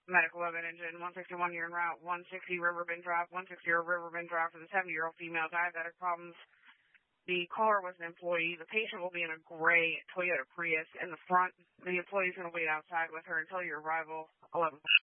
Medical evidence engine, 161, you're en route, 160 Riverbend Drive, 160 Riverbend Drive for the 70-year-old female, diabetic problems. The caller was an employee. The patient will be in a gray Toyota Prius in the front. The employee is going to wait outside with her until your arrival, 11.